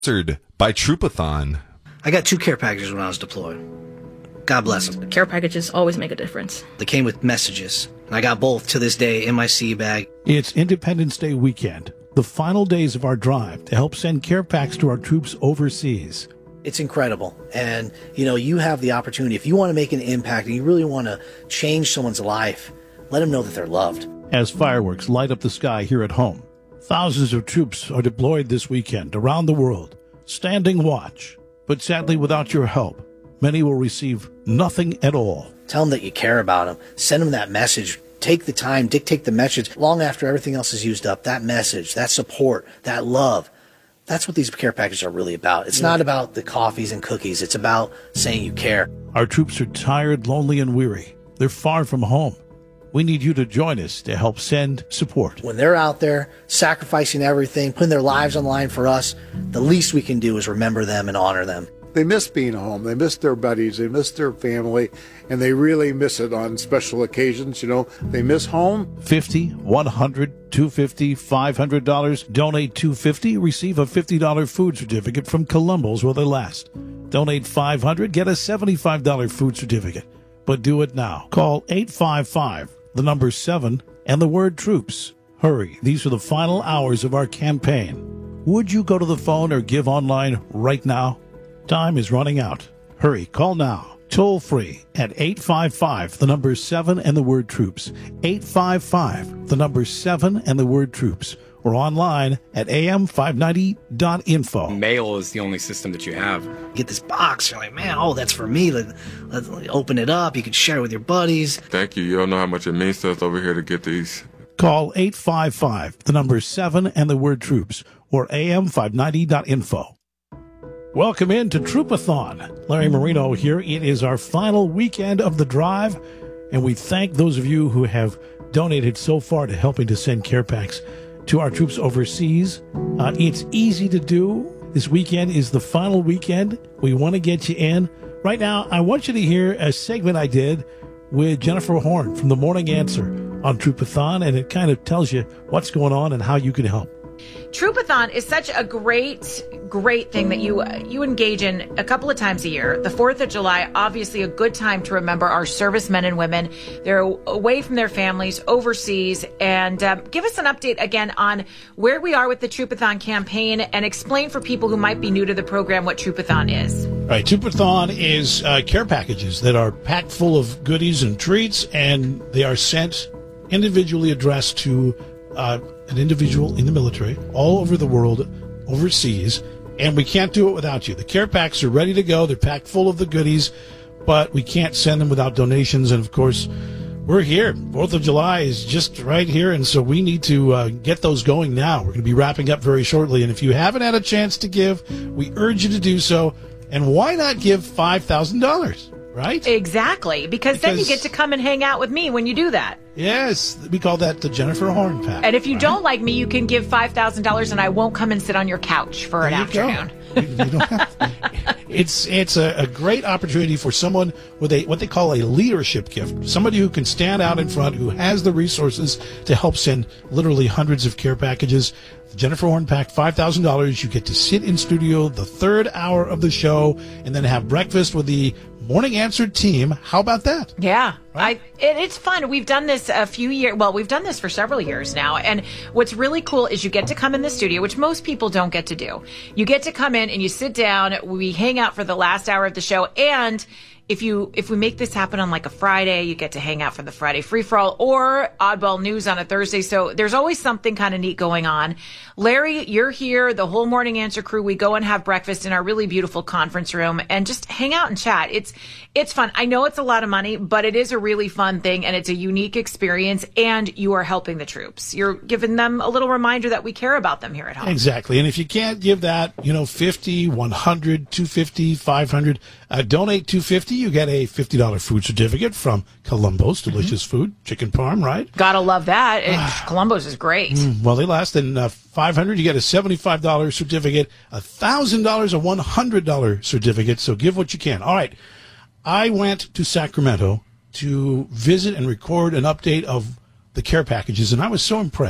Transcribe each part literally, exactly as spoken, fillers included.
Sponsored by Troopathon. I got two care packages when I was deployed. God bless them. Care packages always make a difference. They came with messages. I got both to this day in my sea bag. It's Independence Day weekend, the final days of our drive to help send care packs to our troops overseas. It's incredible. And, you know, you have the opportunity. If you want to make an impact and you really want to change someone's life, let them know that they're loved. As fireworks light up the sky here at home, thousands of troops are deployed this weekend around the world, standing watch. But sadly, without your help, many will receive nothing at all. Tell them that you care about them. Send them that message. Take the time, dictate the message. Long after everything else is used up, that message, that support, that love, that's what these care packages are really about. It's yeah. not about the coffees and cookies. It's about saying you care. Our troops are tired, lonely, and weary. They're far from home. We need you to join us to help send support. When they're out there sacrificing everything, putting their lives on the line for us, the least we can do is remember them and honor them. They miss being home. They miss their buddies. They miss their family, and they really miss it on special occasions. You know, they miss home. fifty, one hundred, two hundred fifty dollars, five hundred dollars. Donate two hundred fifty dollars, receive a fifty dollars food certificate from Columbus while they last. Donate five hundred dollars, get a seventy-five dollars food certificate. But do it now. Call eight five five, the number seven, and the word troops. Hurry, these are the final hours of our campaign. Would you go to the phone or give online right now? Time is running out. Hurry, call now. Toll free at eight five five, the number seven, and the word troops. eight five five, the number seven, and the word troops. Or online at A M five ninety dot info. Mail is the only system that you have. Get this box. You're like, man, oh, that's for me. Let, let's open it up. You can share it with your buddies. Thank you. You don't know how much it means to us over here to get these. Call eight five five, the number seven, and the word troops. Or A M five ninety dot info. Welcome in to Troopathon. Larry Marino here. It is our final weekend of the drive, and we thank those of you who have donated so far to helping to send care packs to our troops overseas. Uh, it's easy to do. This weekend is the final weekend. We want to get you in. Right now, I want you to hear a segment I did with Jennifer Horn from The Morning Answer on Troopathon, and it kind of tells you what's going on and how you can help. Troopathon is such a great, great thing that you you engage in a couple of times a year. The fourth of July, obviously a good time to remember our servicemen and women. They're away from their families, overseas. And um, give us an update again on where we are with the Troopathon campaign, and explain for people who might be new to the program what Troopathon is. Right. Troopathon is uh, care packages that are packed full of goodies and treats, and they are sent individually addressed to uh, an individual in the military all over the world, overseas, and we can't do it without you. The care packs are ready to go. They're packed full of the goodies, but we can't send them without donations. And, of course, we're here. fourth of July is just right here, and so we need to uh, get those going now. We're going to be wrapping up very shortly, and if you haven't had a chance to give, we urge you to do so. And why not give five thousand dollars, right? Exactly, because, because then you get to come and hang out with me when you do that. Yes, we call that the Jennifer Horn pack. And if you right? don't like me, you can give five thousand dollars and I won't come and sit on your couch for there an afternoon. you, you don't have to. It's it's a, a great opportunity for someone with a what they call a leadership gift, somebody who can stand out in front, who has the resources to help send literally hundreds of care packages. The Jennifer Horn pack, five thousand dollars. You get to sit in studio the third hour of the show and then have breakfast with the Morning Answer team. How about that? Yeah, right? I, it, it's fun. We've done this a few years. Well, we've done this for several years now. And what's really cool is you get to come in the studio, which most people don't get to do. You get to come in and you sit down. We hang out for the last hour of the show. And if you if we make this happen on like a Friday, you get to hang out for the Friday free for all or Oddball News on a Thursday. So there's always something kind of neat going on. Larry, you're here. The whole Morning Answer crew, we go and have breakfast in our really beautiful conference room and just hang out and chat. It's it's fun. I know it's a lot of money, but it is a really fun thing, and it's a unique experience, and you are helping the troops. You're giving them a little reminder that we care about them here at home. Exactly. And if you can't give that, you know, fifty, one hundred, two hundred fifty, five hundred, uh, donate two hundred fifty, you get a fifty dollars food certificate from Columbus. Delicious mm-hmm. food, chicken parm, right? Gotta love that. It, Columbus is great. Mm, well, they last. And uh, five hundred dollars, you get a seventy-five dollars certificate, one thousand dollars, a one hundred dollars certificate. So give what you can. All right. I went to Sacramento to visit and record an update of the care packages, and I was so impressed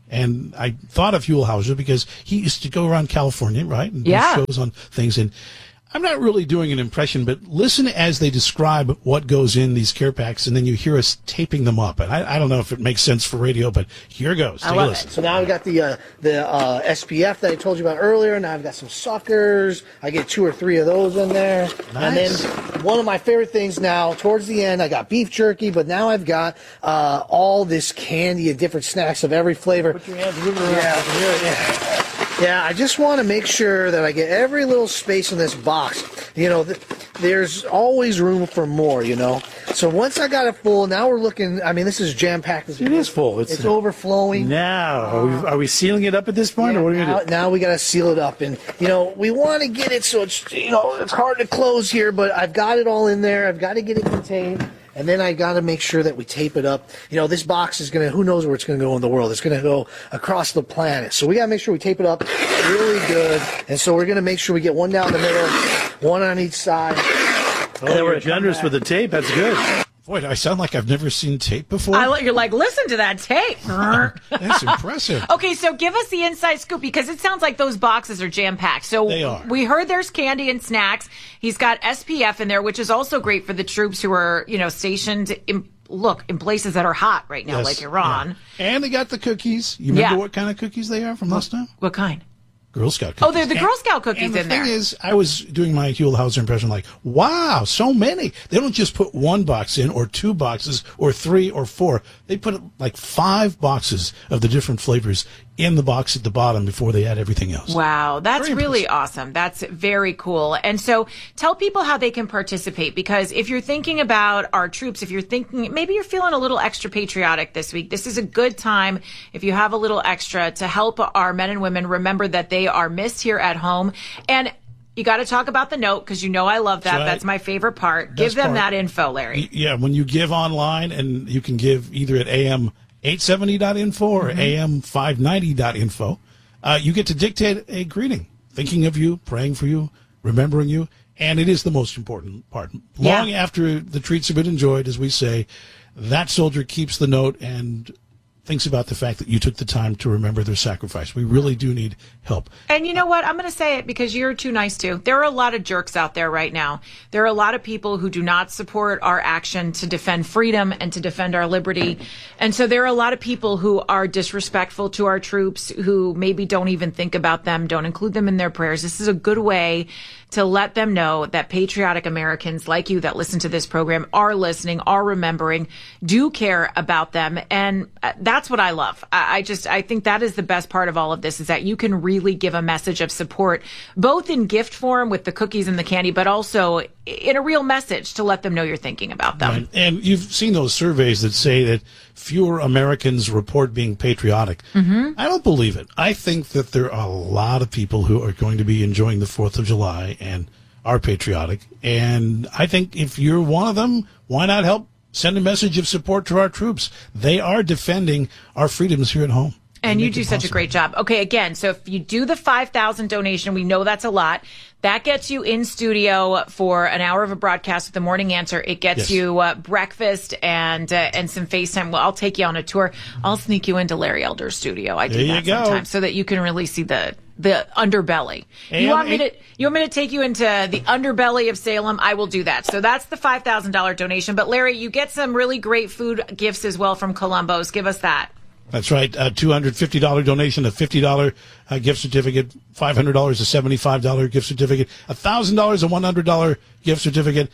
And I thought of Huell Hauser because he used to go around California, right? And Yeah. do shows on things. And I'm not really doing an impression, but listen as they describe what goes in these care packs, and then you hear us taping them up. And I, I don't know if it makes sense for radio, but here goes. I Take a love listen. it. So now I've got the uh, the uh, S P F that I told you about earlier. Now I've got some suckers. I get two or three of those in there. And then one of my favorite things now, towards the end, I got beef jerky, but now I've got uh, all this candy and different snacks of every flavor. Put your hands moving around. Yeah, here, yeah. Yeah, I just want to make sure that I get every little space in this box. You know, th- there's always room for more, you know. So once I got it full, now we're looking, I mean, this is jam-packed. It is full. It's, it's overflowing. Now, are we, are we sealing it up at this point, Yeah, or what are we now, going to do? now we got to seal it up. And, you know, we want to get it so it's, you know, it's hard to close here, but I've got it all in there. I've got to get it contained. And then I got to make sure that we tape it up. You know, this box is going to, who knows where it's going to go in the world. It's going to go across the planet. So we got to make sure we tape it up really good. And so we're going to make sure we get one down the middle, one on each side. Oh, you were generous with the tape. That's good. Boy, I sound like I've never seen tape before. I, you're like, listen to that tape. That's impressive. Okay, so give us the inside scoop, because it sounds like those boxes are jam-packed. So They are. We heard there's candy and snacks. He's got S P F in there, which is also great for the troops who are, you know, stationed in, look, in places that are hot right now, Yes, like Iran. yeah. And they got the cookies. You remember Yeah. what kind of cookies they are from last time? What kind? Girl Scout cookies. Oh, they're the Girl Scout cookies and the in thing there. is, I was doing my Huell Hauser impression like, wow, so many. They don't just put one box in or two boxes or three or four. They put like five boxes of the different flavors in the box at the bottom before they add everything else. Wow, that's Very really impressive. awesome. That's very cool. And so tell people how they can participate, because if you're thinking about our troops, if you're thinking, maybe you're feeling a little extra patriotic this week, this is a good time, if you have a little extra, to help our men and women remember that they are missed here at home. And you got to talk about the note, because you know I love that. That's right. That's my favorite part. Give them part. that info, Larry. Yeah, when you give online, and you can give either at A M eight seventy dot info or Mm-hmm. A M five ninety dot info, uh, you get to dictate a greeting, thinking of you, praying for you, remembering you, and it is the most important part. Long Yeah. after the treats have been enjoyed, as we say, that soldier keeps the note and thinks about the fact that you took the time to remember their sacrifice. We really do need help. And you know what? I'm going to say it because you're too nice to. There are a lot of jerks out there right now. There are a lot of people who do not support our action to defend freedom and to defend our liberty. And so there are a lot of people who are disrespectful to our troops, who maybe don't even think about them, don't include them in their prayers. This is a good way to let them know that patriotic Americans like you that listen to this program are listening, are remembering, do care about them. And uh, that's what I love. I, I just, I think that is the best part of all of this, is that you can really give a message of support, both in gift form with the cookies and the candy, but also in a real message to let them know you're thinking about them. Right. And you've seen those surveys that say that fewer Americans report being patriotic. Mm-hmm. I don't believe it. I think that there are a lot of people who are going to be enjoying the fourth of July and are patriotic. And I think if you're one of them, why not help send a message of support to our troops? They are defending our freedoms here at home. And you make do it such a possible. great job. Okay, again, so if you do the five thousand donation, we know that's a lot. That gets you in studio for an hour of a broadcast with the Morning Answer. It gets Yes. you uh, breakfast and uh, and some FaceTime. Well, I'll take you on a tour. I'll sneak you into Larry Elder's studio. I do There that you go. sometimes so that you can really see the the underbelly. You And want me eight- to you want me to take you into the underbelly of Salem? I will do that. So that's the five thousand dollars donation. But Larry, you get some really great food gifts as well from Columbo's. Give us that. That's right. A two hundred fifty dollars donation, a fifty dollars uh, gift certificate, five hundred dollars, a seventy-five dollars gift certificate, one thousand dollars, a one hundred dollars gift certificate.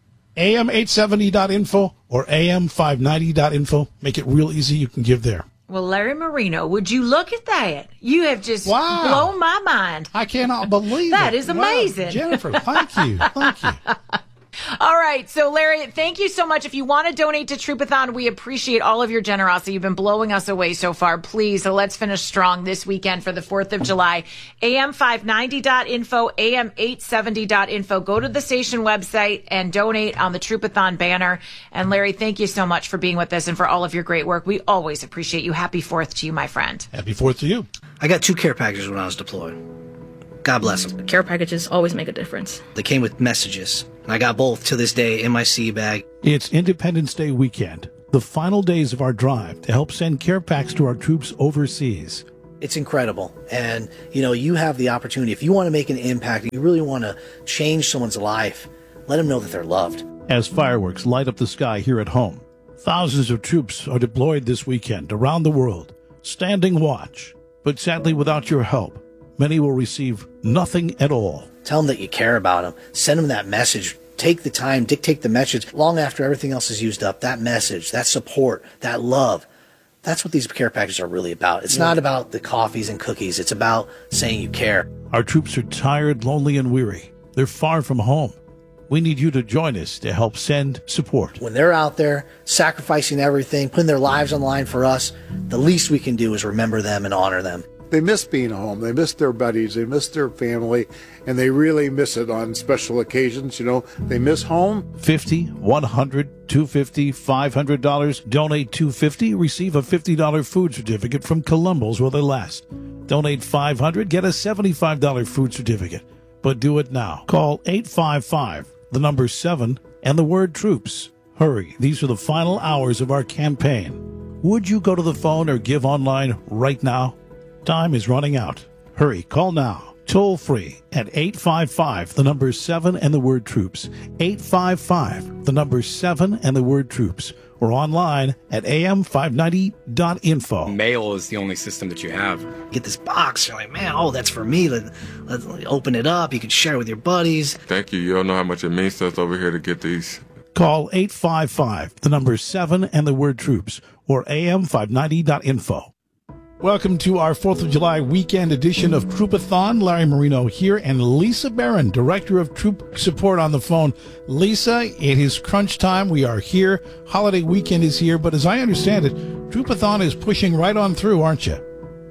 A M eight seventy dot info or A M five ninety dot info. Make it real easy. You can give there. Well, Larry Marino, would you look at that? You have just Wow. blown my mind. I cannot believe That it. is Wow. amazing. Jennifer, thank you. Thank you. All right. So, Larry, thank you so much. If you want to donate to Troopathon, we appreciate all of your generosity. You've been blowing us away so far. Please, uh, let's finish strong this weekend for the fourth of July. A M five ninety dot info, A M eight seventy dot info. Go to the station website and donate on the Troopathon banner. And, Larry, thank you so much for being with us and for all of your great work. We always appreciate you. Happy fourth to you, my friend. Happy fourth to you. I got two care packages when I was deployed. God bless them. Care packages always make a difference. They came with messages. And I got both to this day in my C bag. It's Independence Day weekend. the final days of our drive to help send care packs to our troops overseas. It's incredible. And, you know, you have the opportunity. If you want to make an impact, you really want to change someone's life, let them know that they're loved. As fireworks light up the sky here at home, thousands of troops are deployed this weekend around the world, standing watch. But sadly, without your help, many will receive nothing at all. Tell them that you care about them. Send them that message. Take the time, dictate the message long after everything else is used up. That message, that support, that love. That's what these care packages are really about. It's yeah. not about the coffees and cookies. It's about saying you care. Our troops are tired, lonely, and weary. They're far from home. We need you to join us to help send support. When they're out there sacrificing everything, putting their lives on the line for us, the least we can do is remember them and honor them. They miss being home. They miss their buddies. They miss their family, and they really miss it on special occasions. You know, they miss home. fifty dollars, one hundred dollars, two hundred fifty dollars, five hundred dollars. Donate two hundred fifty dollars, receive a fifty dollars food certificate from Columbus while they last. Donate five hundred dollars, get a seventy-five dollars food certificate. But do it now. Call eight five five, the number seven, and the word troops. Hurry, these are the final hours of our campaign. Would you go to the phone or give online right now? Time is running out. Hurry, call now. Toll free at eight five five, the number seven and the word troops. eight five five, the number seven and the word troops. Or online at A M five ninety dot info. Mail is the only system that you have. Get this box. You're like, man, oh, that's for me. Let, let's open it up. You can share it with your buddies. Thank you. You don't know how much it means to us over here to get these. Call eight five five, the number seven and the word troops. Or A M five ninety dot info. Welcome to our fourth of July weekend edition of Troopathon. Larry Marino here and Lisa Barron, Director of Troop Support on the phone. Lisa, it is crunch time. We are here. Holiday weekend is here. But as I understand it, Troopathon is pushing right on through, aren't you?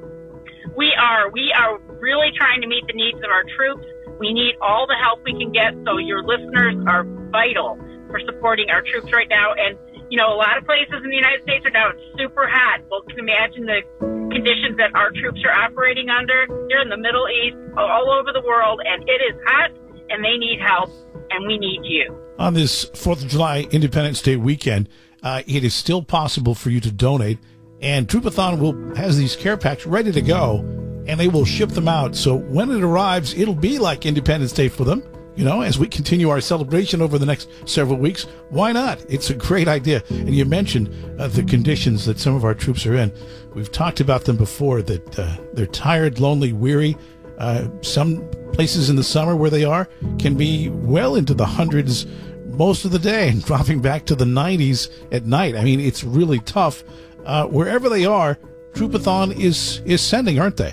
We are. We are really trying to meet the needs of our troops. We need all the help we can get. So your listeners are vital for supporting our troops right now. And, you know, a lot of places in the United States are now super hot. Well, can you imagine the conditions that our troops are operating under here in the Middle East, all over the world, and it is hot, and they need help, and we need you. On this fourth of July Independence Day weekend, uh, it is still possible for you to donate, and Troopathon will has these care packs ready to go, and they will ship them out. So when it arrives, it'll be like Independence Day for them. You know, as we continue our celebration over the next several weeks, why not? It's a great idea. And you mentioned uh, the conditions that some of our troops are in. We've talked about them before, that uh, they're tired, lonely, weary. Uh, some places in the summer where they are can be well into the hundreds most of the day and dropping back to the nineties at night. I mean, it's really tough. Uh, wherever they are, Troopathon is, is sending, aren't they?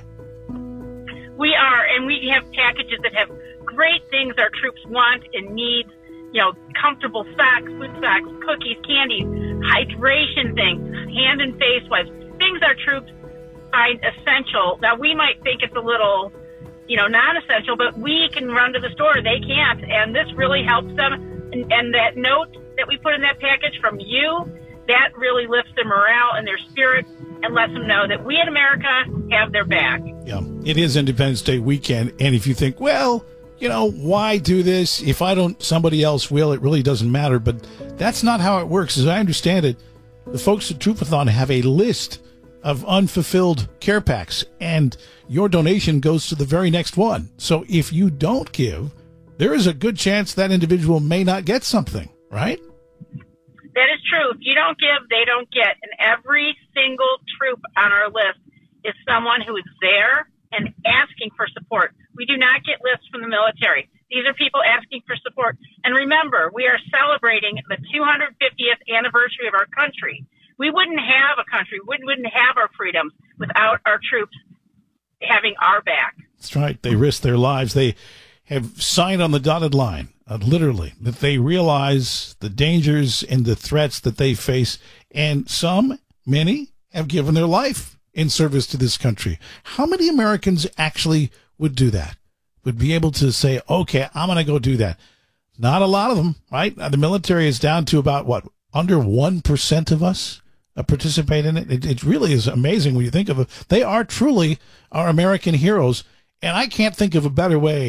We are, and we have packages that have great things our troops want and need, you know, comfortable socks, food socks, cookies, candies, hydration things, hand and face wipes, things our troops find essential. Now, we might think it's a little, you know, non-essential, but we can run to the store. They can't, and this really helps them. And, and that note that we put in that package from you, that really lifts their morale and their spirit and lets them know that we in America have their back. Yeah, it is Independence Day weekend, and if you think, well, you know, why do this? If I don't, somebody else will. It really doesn't matter. But that's not how it works. As I understand it, the folks at Troopathon have a list of unfulfilled care packs, and your donation goes to the very next one. So if you don't give, there is a good chance that individual may not get something, right? That is true. If you don't give, they don't get. And every single troop on our list is someone who is there and asking for support. We do not get lists from the military. These are people asking for support. And remember, we are celebrating the two hundred fiftieth anniversary of our country. We wouldn't have a country, we wouldn't have our freedoms without our troops having our back. That's right. They risk their lives. They have signed on the dotted line, uh, literally, that they realize the dangers and the threats that they face. And some, many, have given their life in service to this country. How many Americans actually would do that, would be able to say, okay, I'm going to go do that? Not a lot of them, right? The military is down to about, what, under one percent of us uh, participate in it. it. It really is amazing when you think of it. They are truly our American heroes, and I can't think of a better way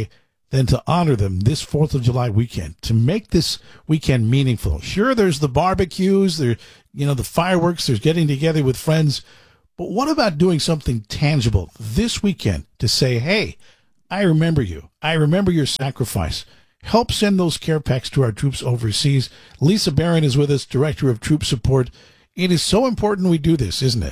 than to honor them this fourth of July weekend, to make this weekend meaningful. Sure, there's the barbecues, there, you know, the fireworks, there's getting together with friends. But what about doing something tangible this weekend to say, hey, I remember you. I remember your sacrifice. Help send those care packs to our troops overseas. Lisa Barron is with us, Director of Troop Support. It is so important we do this, isn't it?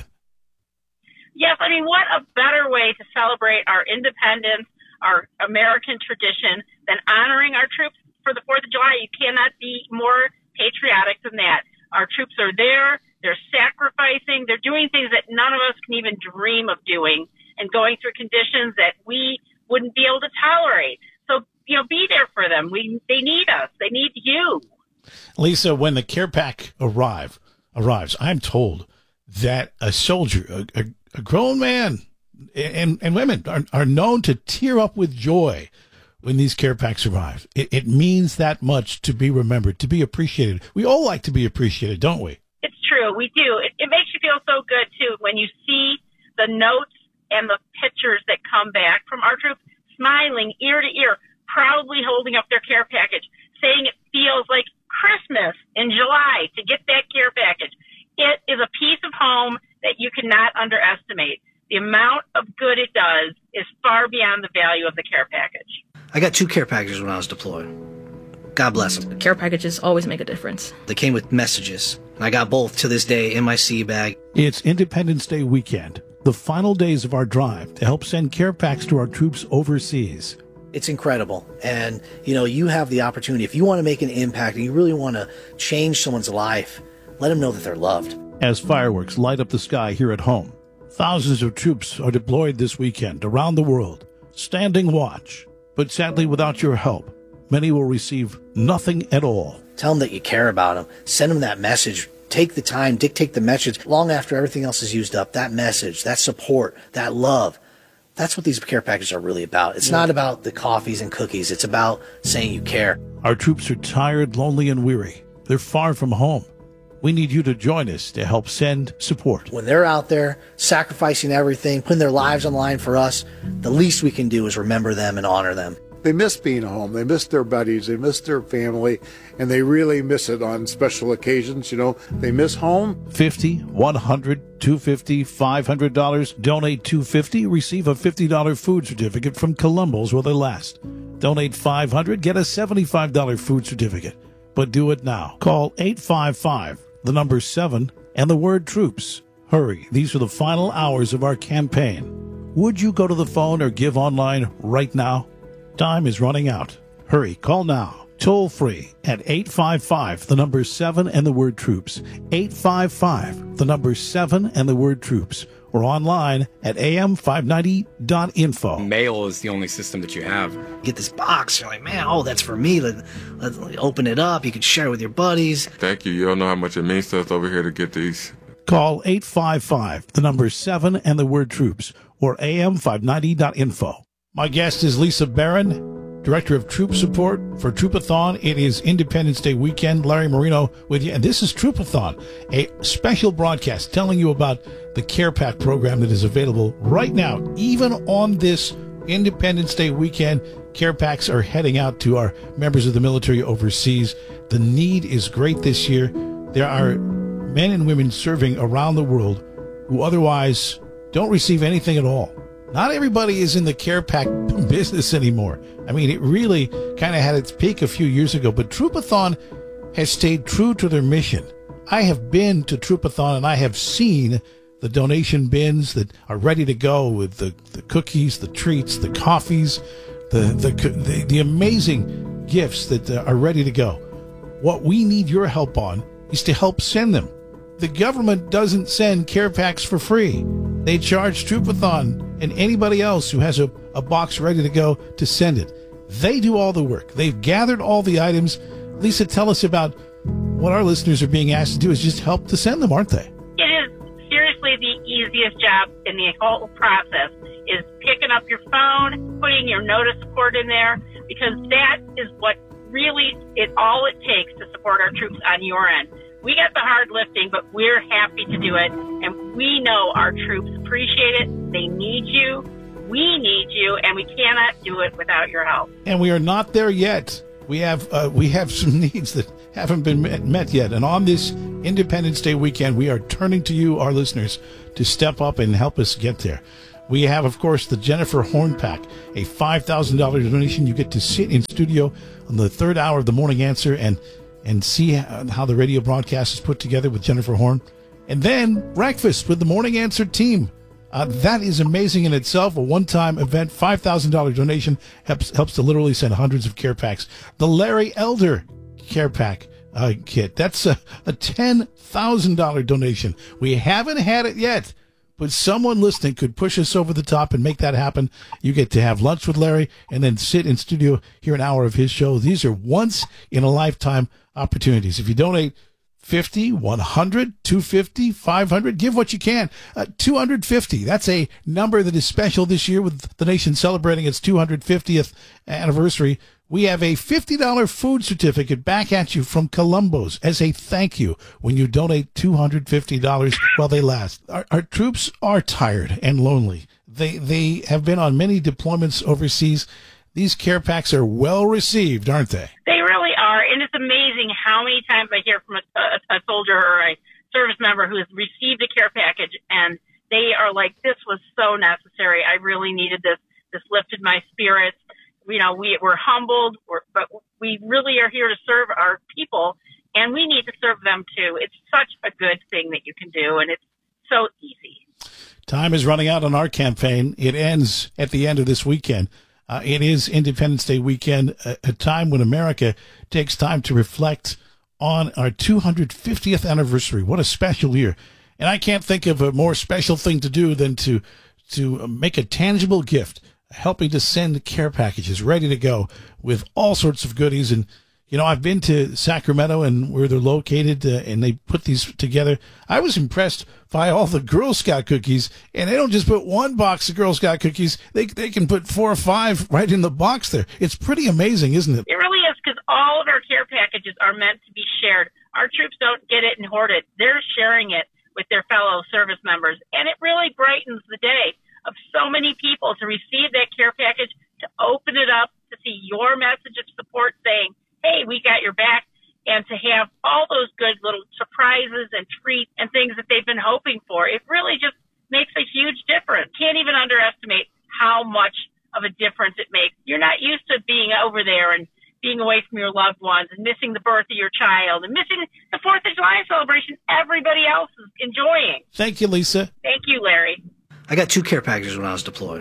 Yes, I mean, what a better way to celebrate our independence, our American tradition, than honoring our troops for the fourth of July. You cannot be more patriotic than that. Our troops are there. They're sacrificing. They're doing things that none of us can even dream of doing and going through conditions that we wouldn't be able to tolerate. So, you know, be there for them. We, they need us. They need you. Lisa, when the care pack arrive, arrives, I'm told that a soldier, a, a, a grown man, and, and women are, are known to tear up with joy when these care packs arrive. It, it means that much to be remembered, to be appreciated. We all like to be appreciated, don't we? It's true. We do. It, it makes you feel so good, too, when you see the notes and the pictures that come back from our troops smiling ear to ear, proudly holding up their care package, saying it feels like Christmas in July to get that care package. It is a piece of home that you cannot underestimate. The amount of good it does is far beyond the value of the care package. I got two care packages when I was deployed. God bless them. Care packages always make a difference. They came with messages. And I got both to this day in my sea bag. It's Independence Day weekend, the final days of our drive to help send care packs to our troops overseas. It's incredible. And, you know, you have the opportunity. If you want to make an impact and you really want to change someone's life, let them know that they're loved. As fireworks light up the sky here at home, thousands of troops are deployed this weekend around the world, standing watch. But sadly, without your help, many will receive nothing at all. Tell them that you care about them. Send them that message. Take the time, dictate the message long after everything else is used up. That message, that support, that love. That's what these care packages are really about. It's yeah. not about the coffees and cookies. It's about saying you care. Our troops are tired, lonely, and weary. They're far from home. We need you to join us to help send support. When they're out there sacrificing everything, putting their lives on the line for us, the least we can do is remember them and honor them. They miss being home. They miss their buddies. They miss their family, and they really miss it on special occasions. You know, they miss home. fifty dollars, one hundred dollars, two hundred fifty dollars, five hundred dollars. Donate two hundred fifty dollars, receive a fifty dollars food certificate from Columbus while they last. Donate five hundred dollars, get a seventy-five dollars food certificate. But do it now. Call eight five five, the number seven, and the word troops. Hurry. These are the final hours of our campaign. Would you go to the phone or give online right now? Time is running out. Hurry, call now. Toll free at eight five five, the number seven and the word troops. eight five five, the number seven and the word troops. Or online at A M five ninety dot info. Mail is the only system that you have. Get this box. You're like, man, oh, that's for me. Let, let, open it up. You can share it with your buddies. Thank you. You don't know how much it means to us over here to get these. Call eight five five, the number seven and the word troops. Or A M five ninety dot info. My guest is Lisa Barron, Director of Troop Support for Troopathon. It is Independence Day weekend. Larry Marino with you. And this is Troopathon, a special broadcast telling you about the Care Pack program that is available right now. Even on this Independence Day weekend, Care Packs are heading out to our members of the military overseas. The need is great this year. There are men and women serving around the world who otherwise don't receive anything at all. Not everybody is in the care pack business anymore. I mean, it really kind of had its peak a few years ago, but Troopathon has stayed true to their mission. I have been to Troopathon and I have seen the donation bins that are ready to go with the, the cookies, the treats, the coffees, the, the, the, the amazing gifts that are ready to go. What we need your help on is to help send them. The government doesn't send care packs for free. They charge Troopathon and anybody else who has a, a box ready to go to send it. They do all the work. They've gathered all the items. Lisa, tell us about what our listeners are being asked to do is just help to send them, aren't they? It is seriously the easiest job in the whole process is picking up your phone, putting your notice support in there, because that is what really is all it takes to support our troops on your end. We get the hard lifting, but we're happy to do it, and we know our troops appreciate it. They need you. We need you, and we cannot do it without your help. And we are not there yet. We have uh, we have some needs that haven't been met, met yet. And on this Independence Day weekend, we are turning to you, our listeners, to step up and help us get there. We have, of course, the Jennifer Horn Pack, a five thousand dollars donation. You get to sit in studio on the third hour of the Morning Answer and and see how the radio broadcast is put together with Jennifer Horn. And then breakfast with the Morning Answer team. Uh, that is amazing in itself. A one-time event, five thousand dollars donation helps helps to literally send hundreds of care packs. The Larry Elder Care Pack uh, kit, that's a, a ten thousand dollars donation. We haven't had it yet, but someone listening could push us over the top and make that happen. You get to have lunch with Larry and then sit in studio, hear an hour of his show. These are once-in-a-lifetime opportunities. If you donate fifty, one hundred, two hundred fifty, five hundred, give what you can. Uh, two hundred fifty, that's a number that is special this year with the nation celebrating its two hundred fiftieth anniversary. We have a fifty dollars food certificate back at you from Columbo's as a thank you when you donate two hundred fifty dollars while they last. Our, our troops are tired and lonely. They, they have been on many deployments overseas. These care packs are well received, aren't they? They really are, and it's amazing how many times I hear from a, a, a soldier or a service member who has received a care package, and they are like, this was so necessary. I really needed this. This lifted my spirits. You know, we, we're humbled, we're, but we really are here to serve our people, and we need to serve them too. It's such a good thing that you can do, and it's so easy. Time is running out on our campaign. It ends at the end of this weekend. Uh, it is Independence Day weekend, a, a time when America takes time to reflect on our two hundred fiftieth anniversary. What a special year. And I can't think of a more special thing to do than to to make a tangible gift, helping to send care packages ready to go with all sorts of goodies. And, you know, I've been to Sacramento and where they're located, uh, and they put these together. I was impressed by all the Girl Scout cookies, and they don't just put one box of Girl Scout cookies. They they can put four or five right in the box there. It's pretty amazing, isn't it? It really is, because all of our care packages are meant to be shared. Our troops don't get it and hoard it. They're sharing it with their fellow service members, and it really brightens the day of so many people to receive that care package, to open it up, to see your message of support saying, hey, we got your back, and to have all those good little surprises and treats and things that they've been hoping for. It really just makes a huge difference. Can't even underestimate how much of a difference it makes. You're not used to being over there and being away from your loved ones and missing the birth of your child and missing the fourth of July celebration everybody else is enjoying. Thank you, Lisa. Thank you, Larry. I got two care packages when I was deployed.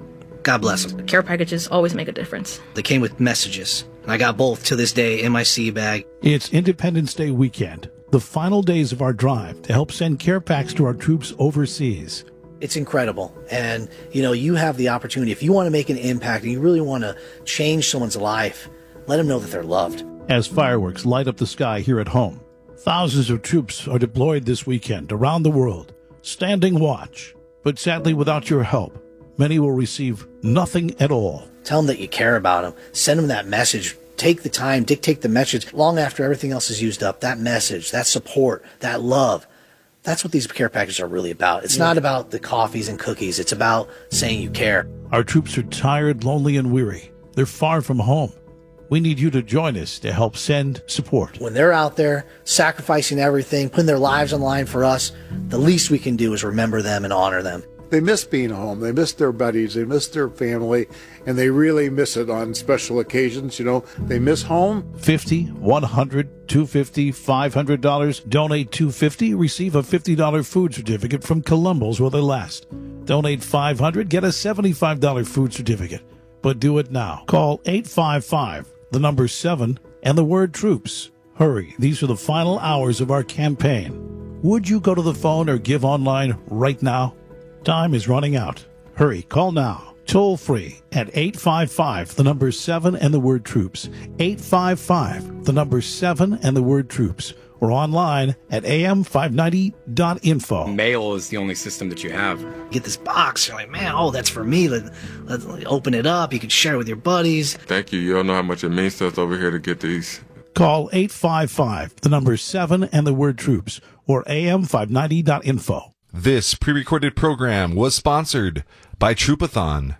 God bless them. Care packages always make a difference. They came with messages, and I got both to this day in my sea bag. It's Independence Day weekend, the final days of our drive to help send care packs to our troops overseas. It's incredible. And, you know, you have the opportunity. If you want to make an impact and you really want to change someone's life, let them know that they're loved. As fireworks light up the sky here at home, thousands of troops are deployed this weekend around the world, standing watch. But sadly, without your help, many will receive nothing at all. Tell them that you care about them. Send them that message. Take the time, dictate the message. Long after everything else is used up, that message, that support, that love, that's what these care packages are really about. It's yeah. not about the coffees and cookies. It's about saying you care. Our troops are tired, lonely, and weary. They're far from home. We need you to join us to help send support. When they're out there sacrificing everything, putting their lives on the line for us, the least we can do is remember them and honor them. They miss being home. They miss their buddies. They miss their family, and they really miss it on special occasions. You know, they miss home. fifty, one hundred, two hundred fifty, five hundred dollars. Donate two hundred fifty dollars, receive a fifty dollars food certificate from Columbo's while they last. Donate five hundred dollars, get a seventy-five dollars food certificate. But do it now. Call eight five five, the number seven, and the word troops. Hurry, these are the final hours of our campaign. Would you go to the phone or give online right now? Time is running out. Hurry, call now. Toll free at eight five five, the number seven, and the word troops. eight five five, the number seven, and the word troops. Or online at A M five ninety dot info. Mail is the only system that you have. Get this box. You're like, man, oh, that's for me. Let, let's open it up. You can share it with your buddies. Thank you. You don't know how much it means to us over here to get these. Call eight five five, the number seven, and the word troops. Or A M five ninety dot info. This pre-recorded program was sponsored by Troupathon.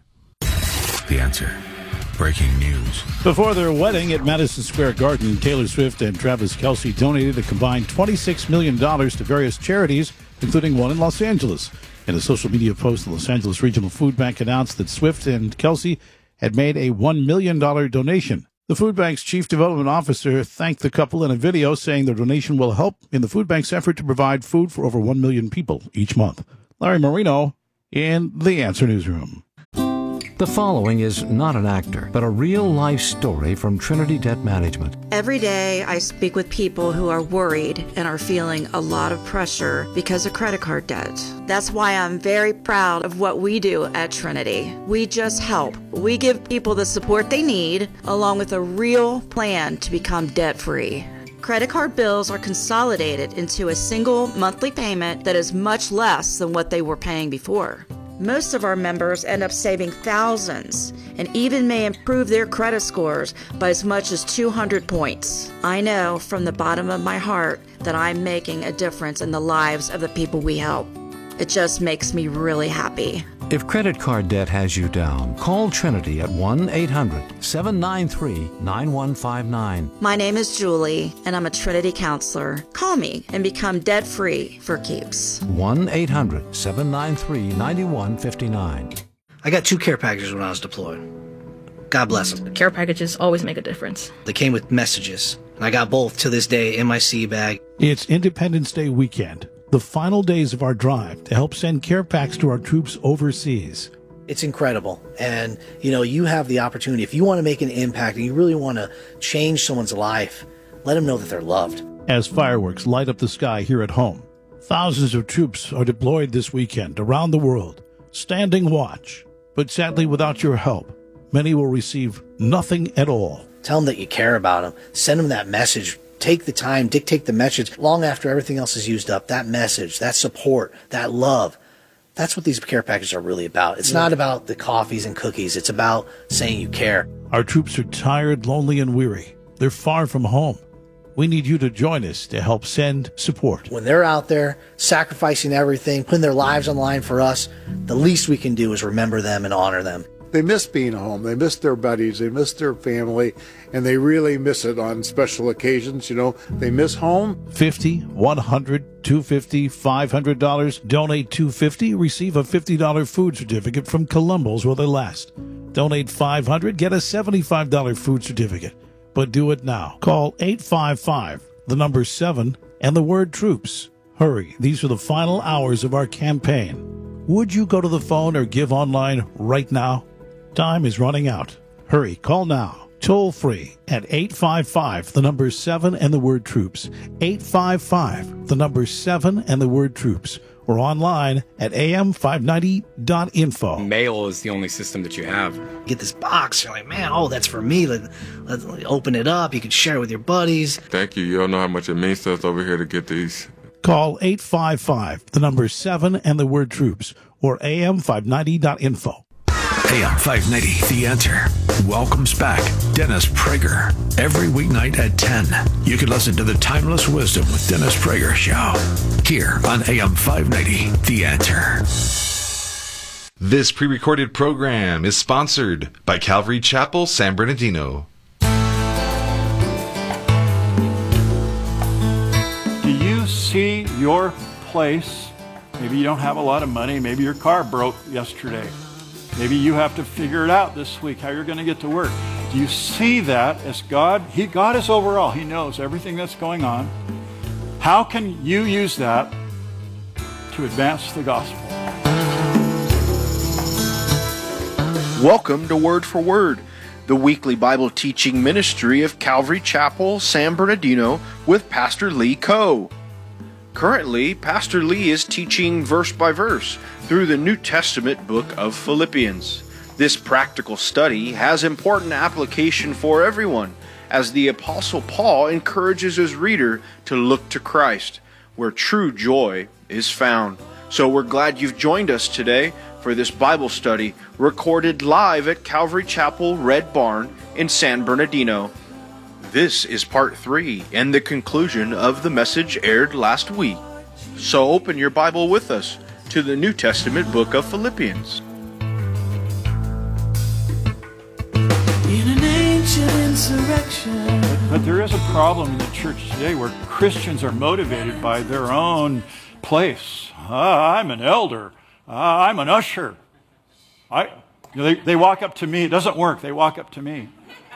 The Answer. Breaking news. Before their wedding at Madison Square Garden, Taylor Swift and Travis Kelce donated a combined twenty-six million dollars to various charities, including one in Los Angeles. In a social media post, the Los Angeles Regional Food Bank announced that Swift and Kelce had made a one million dollars donation. The food bank's chief development officer thanked the couple in a video, saying their donation will help in the food bank's effort to provide food for over one million people each month. Larry Marino in The Answer Newsroom. The following is not an actor, but a real-life story from Trinity Debt Management. Every day I speak with people who are worried and are feeling a lot of pressure because of credit card debt. That's why I'm very proud of what we do at Trinity. We just help. We give people the support they need, along with a real plan to become debt-free. Credit card bills are consolidated into a single monthly payment that is much less than what they were paying before. Most of our members end up saving thousands and even may improve their credit scores by as much as two hundred points. I know from the bottom of my heart that I'm making a difference in the lives of the people we help. It just makes me really happy. If credit card debt has you down, call Trinity at one eight hundred seven nine three nine one five nine. My name is Julie, and I'm a Trinity counselor. Call me and become debt-free for keeps. one eight hundred seven nine three nine one five nine. I got two care packages when I was deployed. God bless them. Care packages always make a difference. They came with messages, and I got both to this day in my sea bag. It's Independence Day weekend, the final days of our drive to help send care packs to our troops overseas. It's incredible. And, you know, you have the opportunity. If you want to make an impact and you really want to change someone's life, let them know that they're loved. As fireworks light up the sky here at home, thousands of troops are deployed this weekend around the world, standing watch. But sadly, without your help, many will receive nothing at all. Tell them that you care about them. Send them that message. Take the time, dictate the message long after everything else is used up. That message, that support, that love. That's what these care packages are really about. It's yeah. not about the coffees and cookies. It's about saying you care. Our troops are tired, lonely, and weary. They're far from home. We need you to join us to help send support. When they're out there sacrificing everything, putting their lives on the line for us, the least we can do is remember them and honor them. They miss being home. They miss their buddies. They miss their family, and they really miss it on special occasions. You know, they miss home. fifty dollars, one hundred dollars, two hundred fifty dollars, five hundred dollars. Donate two hundred fifty dollars, receive a fifty dollars food certificate from Columbus while they last. Donate five hundred dollars, get a seventy-five dollars food certificate. But do it now. Call eight five five, the number seven, and the word troops. Hurry, these are the final hours of our campaign. Would you go to the phone or give online right now? Time is running out. Hurry, call now. Toll free at eight five five, the number seven and the word troops. eight five five, the number seven and the word troops. Or online at A M five ninety dot info. Mail is the only system that you have. Get this box. You're like, man, oh, that's for me. Let, let's open it up. You can share it with your buddies. Thank you. You don't know how much it means to us over here to get these. Call eight five five, the number seven and the word troops. Or A M five ninety dot info. A M five ninety, The Answer, welcomes back Dennis Prager. Every weeknight at ten, you can listen to the Timeless Wisdom with Dennis Prager show here on A M five ninety, The Answer. This pre-recorded program is sponsored by Calvary Chapel, San Bernardino. Do you see your place? Maybe you don't have a lot of money. Maybe your car broke yesterday. Maybe you have to figure it out this week, how you're going to get to work. Do you see that as God? He, God is overall. He knows everything that's going on. How can you use that to advance the gospel? Welcome to Word for Word, the weekly Bible teaching ministry of Calvary Chapel, San Bernardino, with Pastor Lee Coe. Currently, Pastor Lee is teaching verse by verse through the New Testament book of Philippians. This practical study has important application for everyone, as the Apostle Paul encourages his reader to look to Christ, where true joy is found. So we're glad you've joined us today for this Bible study recorded live at Calvary Chapel Red Barn in San Bernardino. This is part three and the conclusion of the message aired last week. So open your Bible with us to the New Testament book of Philippians. In an ancient insurrection. But, but there is a problem in the church today where Christians are motivated by their own place. Ah, I'm an elder. Ah, I'm an usher. I, you know, they, they walk up to me. It doesn't work. They walk up to me.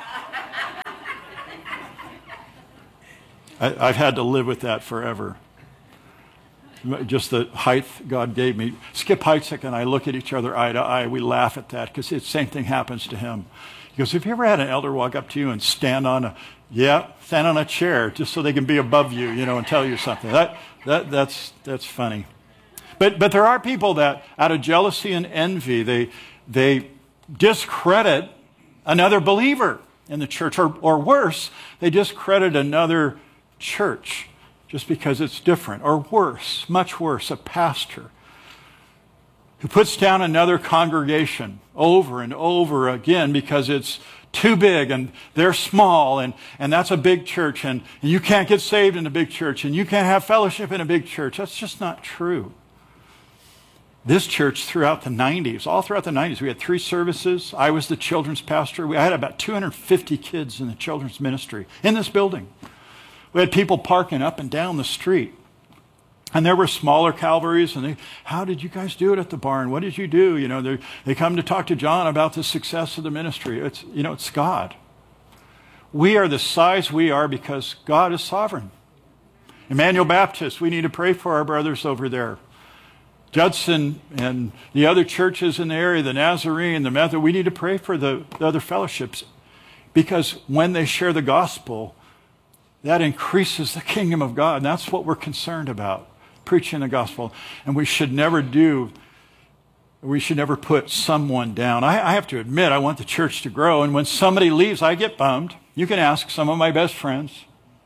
I, I've had to live with that forever. Just the height God gave me. Skip Heitzig and I look at each other eye to eye. We laugh at that because the same thing happens to him. He goes, have you ever had an elder walk up to you and stand on a, yeah, stand on a chair just so they can be above you, you know, and tell you something? That, that, that's, that's funny. But, but there are people that, out of jealousy and envy, they, they discredit another believer in the church, or, or worse, they discredit another church just because it's different, or worse, much worse, a pastor who puts down another congregation over and over again because it's too big and they're small, and, and that's a big church, and, and you can't get saved in a big church, and you can't have fellowship in a big church. That's just not true. This church throughout the nineties, all throughout the nineties, we had three services. I was the children's pastor. We had about two hundred fifty kids in the children's ministry in this building. We had people parking up and down the street. And there were smaller Calvaries, and they, how did you guys do it at the barn? What did you do? You know, they, they come to talk to John about the success of the ministry. It's, you know, it's God. We are the size we are because God is sovereign. Emmanuel Baptist, we need to pray for our brothers over there. Judson and the other churches in the area, the Nazarene, the Methodist, we need to pray for the, the other fellowships, because when they share the gospel, that increases the kingdom of God. And that's what we're concerned about, preaching the gospel. And we should never do, we should never put someone down. I, I have to admit, I want the church to grow. And when somebody leaves, I get bummed. You can ask some of my best friends.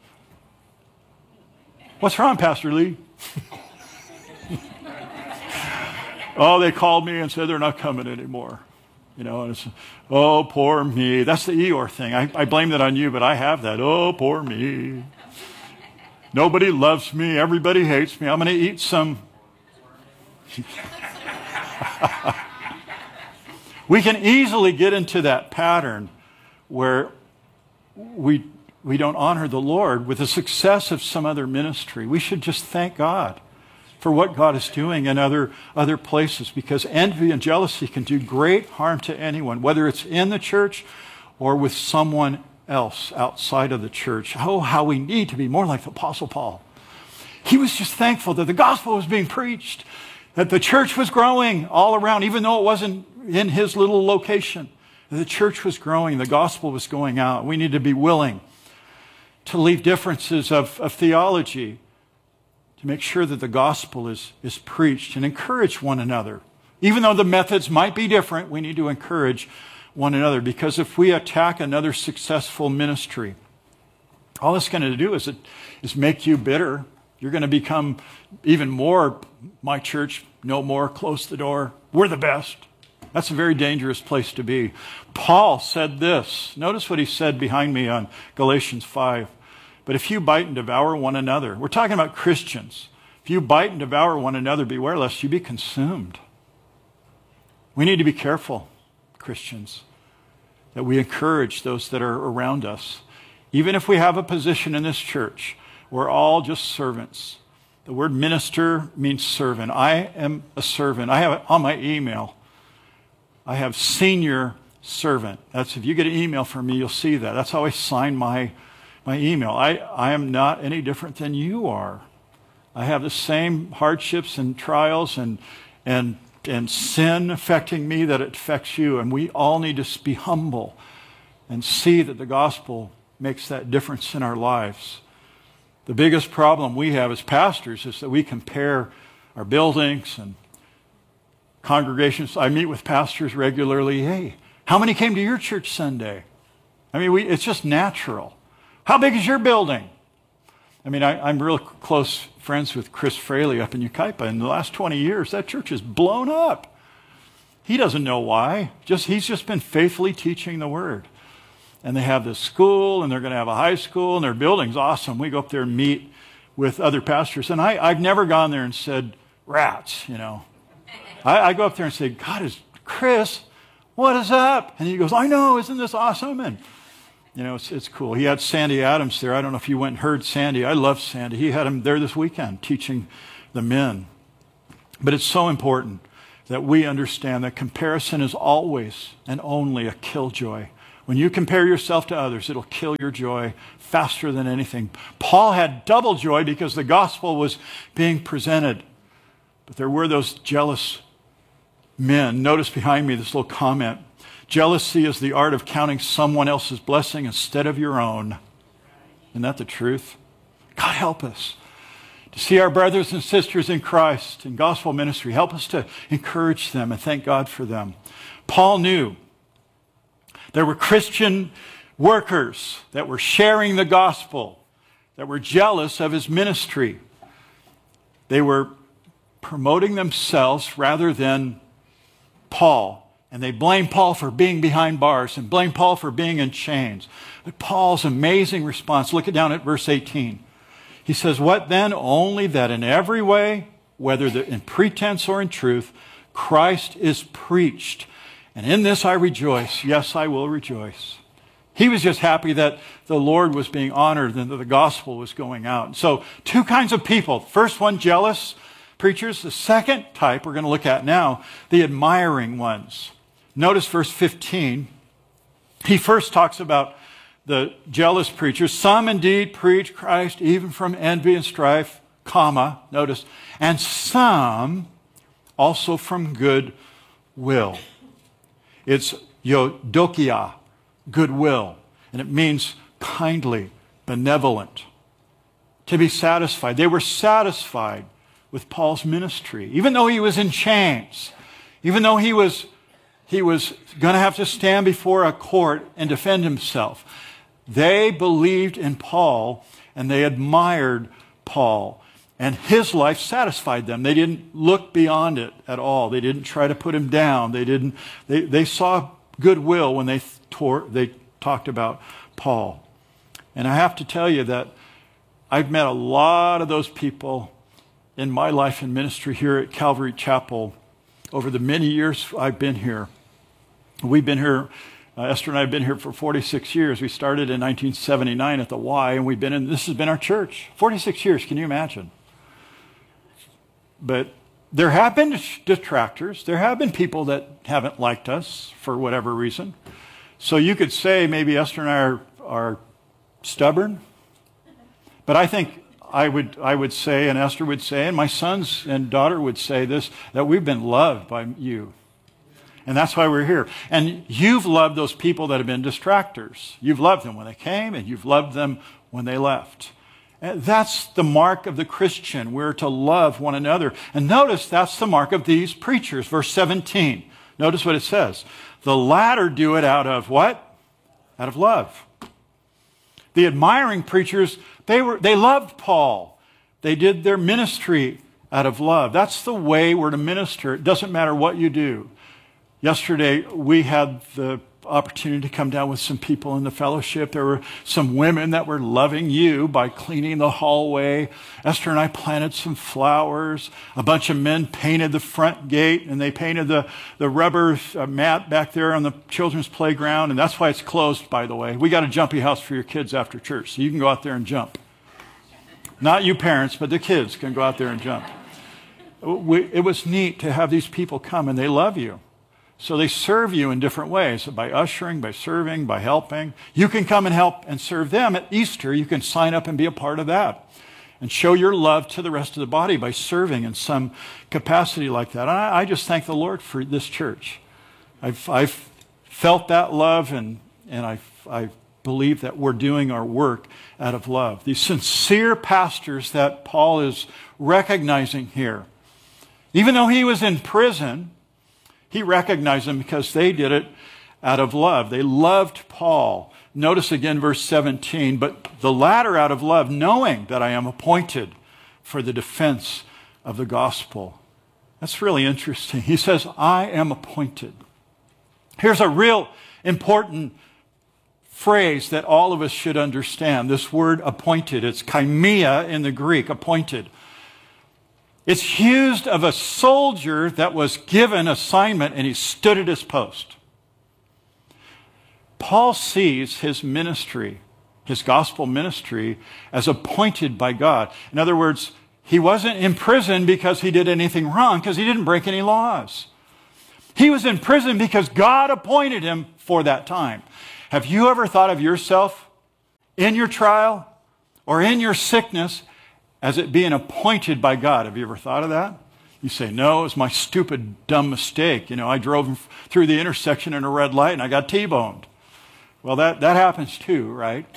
What's wrong, Pastor Lee? Oh, they called me and said they're not coming anymore. You know, and it's, oh, poor me. That's the Eeyore thing. I, I blame that on you, but I have that. Oh, poor me. Nobody loves me. Everybody hates me. I'm going to eat some. We can easily get into that pattern where we, we don't honor the Lord with the success of some other ministry. We should just thank God for what God is doing in other, other places, because envy and jealousy can do great harm to anyone, whether it's in the church or with someone else outside of the church. Oh, how we need to be more like the Apostle Paul. He was just thankful that the gospel was being preached, that the church was growing all around, even though it wasn't in his little location. The church was growing, the gospel was going out. We need to be willing to leave differences of, of theology to make sure that the gospel is, is preached, and encourage one another. Even though the methods might be different, we need to encourage one another, because if we attack another successful ministry, all it's going to do is, it, is make you bitter. You're going to become even more, my church, no more, close the door, we're the best. That's a very dangerous place to be. Paul said this. Notice what he said behind me on Galatians five. But if you bite and devour one another, we're talking about Christians. If you bite and devour one another, beware lest you be consumed. We need to be careful, Christians, that we encourage those that are around us. Even if we have a position in this church, we're all just servants. The word minister means servant. I am a servant. I have it on my email. I have senior servant. That's, if you get an email from me, you'll see that. That's how I sign my My email. I, I am not any different than you are. I have the same hardships and trials and, and, and sin affecting me that it affects you. And we all need to be humble and see that the gospel makes that difference in our lives. The biggest problem we have as pastors is that we compare our buildings and congregations. I meet with pastors regularly. Hey, how many came to your church Sunday? I mean, we, it's just natural. How big is your building? I mean, I, I'm real close friends with Chris Fraley up in Yucaipa. In the last twenty years, that church has blown up. He doesn't know why. Just He's just been faithfully teaching the word. And they have this school, and they're going to have a high school, and their building's awesome. We go up there and meet with other pastors, and I, I've never gone there and said, rats, you know. I, I go up there and say, God, is Chris, what is up? And he goes, I know, isn't this awesome? And, you know, it's, it's cool. He had Sandy Adams there. I don't know if you went and heard Sandy. I love Sandy. He had him there this weekend teaching the men. But it's so important that we understand that comparison is always and only a killjoy. When you compare yourself to others, it'll kill your joy faster than anything. Paul had double joy because the gospel was being presented. But there were those jealous men. Notice behind me this little comment. Jealousy is the art of counting someone else's blessing instead of your own. Isn't that the truth? God help us to see our brothers and sisters in Christ in gospel ministry. Help us to encourage them and thank God for them. Paul knew there were Christian workers that were sharing the gospel, that were jealous of his ministry. They were promoting themselves rather than Paul. And they blamed Paul for being behind bars and blamed Paul for being in chains. But Paul's amazing response, look it down at verse eighteen. He says, what then? Only that in every way, whether in pretense or in truth, Christ is preached. And in this I rejoice. Yes, I will rejoice. He was just happy that the Lord was being honored and that the gospel was going out. So two kinds of people. First one, jealous preachers. The second type we're going to look at now, the admiring ones. Notice verse fifteen. He first talks about the jealous preachers. Some indeed preach Christ even from envy and strife, comma, notice, and some also from good will. It's eudokia, goodwill, and it means kindly, benevolent, to be satisfied. They were satisfied with Paul's ministry, even though he was in chains, even though he was he was going to have to stand before a court and defend himself. They believed in Paul and they admired Paul, and his life satisfied them. They didn't look beyond it at all. They didn't try to put him down. They didn't. They, they saw goodwill when they tore, they talked about Paul. And I have to tell you that I've met a lot of those people in my life and ministry here at Calvary Chapel over the many years I've been here. We've been here, uh, Esther and I have been here for forty-six years. We started in nineteen seventy-nine at the Y, and we've been in, this has been our church. forty-six years, can you imagine? But there have been detractors. There have been people that haven't liked us for whatever reason. So you could say maybe Esther and I are, are stubborn. But I think I would, I would say, and Esther would say, and my sons and daughter would say this, that we've been loved by you. And that's why we're here. And you've loved those people that have been distractors. You've loved them when they came, and you've loved them when they left. And that's the mark of the Christian. We're to love one another. And notice that's the mark of these preachers. Verse seventeen. Notice what it says. The latter do it out of what? Out of love. The admiring preachers, they were they loved Paul. They did their ministry out of love. That's the way we're to minister. It doesn't matter what you do. Yesterday, we had the opportunity to come down with some people in the fellowship. There were some women that were loving you by cleaning the hallway. Esther and I planted some flowers. A bunch of men painted the front gate, and they painted the, the rubber uh, mat back there on the children's playground, and that's why it's closed, by the way. We got a jumpy house for your kids after church, so you can go out there and jump. Not you parents, but the kids can go out there and jump. We, it was neat to have these people come, and they love you. So they serve you in different ways, by ushering, by serving, by helping. You can come and help and serve them at Easter. You can sign up and be a part of that and show your love to the rest of the body by serving in some capacity like that. And I, I just thank the Lord for this church. I've, I've felt that love, and, and I, I believe that we're doing our work out of love. These sincere pastors that Paul is recognizing here, even though he was in prison, he recognized them because they did it out of love. They loved Paul. Notice again verse seventeen, but the latter out of love, knowing that I am appointed for the defense of the gospel. That's really interesting. He says, I am appointed. Here's a real important phrase that all of us should understand. This word appointed, it's kaimia in the Greek, appointed. It's used of a soldier that was given assignment and he stood at his post. Paul sees his ministry, his gospel ministry, as appointed by God. In other words, he wasn't in prison because he did anything wrong, because he didn't break any laws. He was in prison because God appointed him for that time. Have you ever thought of yourself in your trial or in your sickness as it being appointed by God? Have you ever thought of that? You say, no, it was my stupid, dumb mistake. You know, I drove through the intersection in a red light and I got T-boned. Well, that, that happens too, right?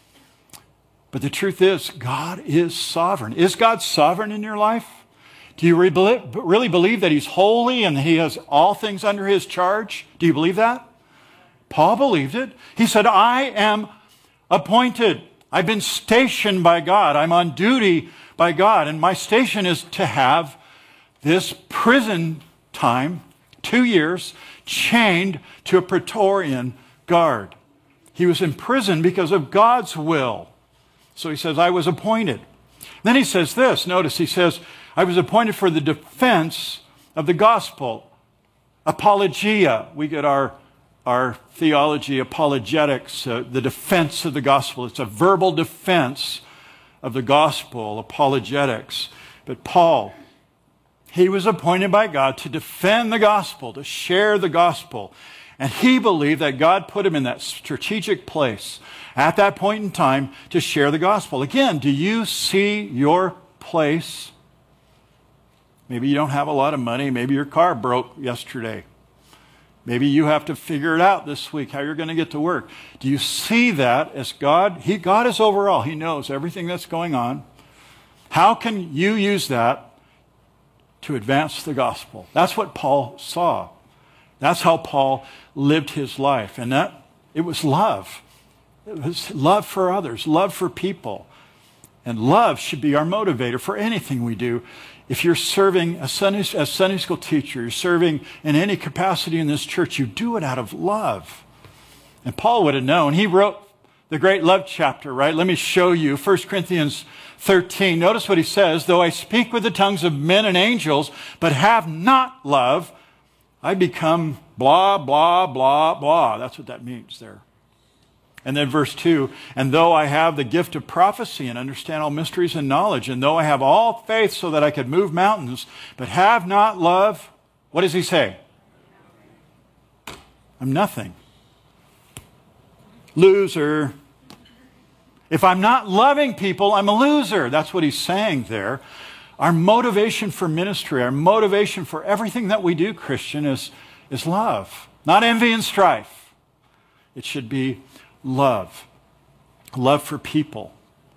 But the truth is, God is sovereign. Is God sovereign in your life? Do you really believe that He's holy and He has all things under His charge? Do you believe that? Paul believed it. He said, I am appointed. I've been stationed by God. I'm on duty by God. And my station is to have this prison time, two years, chained to a Praetorian guard. He was in prison because of God's will. So he says, I was appointed. Then he says this. Notice he says, I was appointed for the defense of the gospel. Apologia. We get our, our theology, apologetics, uh, the defense of the gospel. It's a verbal defense of the gospel, apologetics. But Paul, he was appointed by God to defend the gospel, to share the gospel. And he believed that God put him in that strategic place at that point in time to share the gospel. Again, do you see your place? Maybe you don't have a lot of money. Maybe your car broke yesterday. Maybe you have to figure it out this week, how you're going to get to work. Do you see that as God? He, God is overall. He knows everything that's going on. How can you use that to advance the gospel? That's what Paul saw. That's how Paul lived his life. And that it was love. It was love for others, love for people. And love should be our motivator for anything we do. If you're serving a Sunday, as Sunday school teacher, you're serving in any capacity in this church, you do it out of love. And Paul would have known. He wrote the great love chapter, right? Let me show you. First Corinthians thirteen. Notice what he says. Though I speak with the tongues of men and angels, but have not love, I become blah, blah, blah, blah. That's what that means there. And then verse two, and though I have the gift of prophecy and understand all mysteries and knowledge, and though I have all faith so that I could move mountains, but have not love, what does he say? I'm nothing. Loser. If I'm not loving people, I'm a loser. That's what he's saying there. Our motivation for ministry, our motivation for everything that we do, Christian, is, is love. Not envy and strife. It should be love. Love for people.